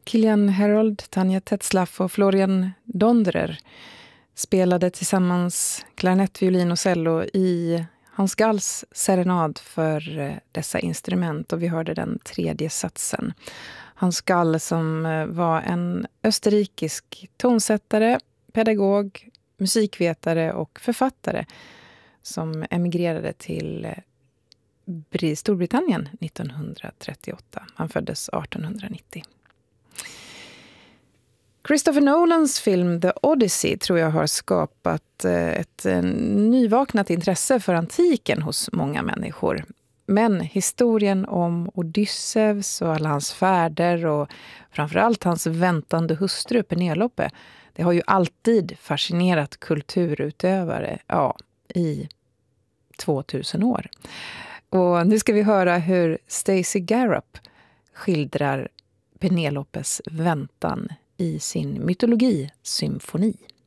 Kilian Herold, Tanja Tetzlaff och Florian Donderer spelade tillsammans klarinett, violin och cello i Hans Galls serenad för dessa instrument, och vi hörde den tredje satsen. Hans Gall som var en österrikisk tonsättare, pedagog, musikvetare och författare som emigrerade till Storbritannien 1938. Han föddes 1890. Christopher Nolans film The Odyssey tror jag har skapat ett nyvaknat intresse för antiken hos många människor. Men historien om Odysseus och alla hans färder och framförallt hans väntande hustru Penelope, det har ju alltid fascinerat kulturutövare, i 2000 år. Och nu ska vi höra hur Stacey Garup skildrar Penelopes väntan i sin mytologisymfoni.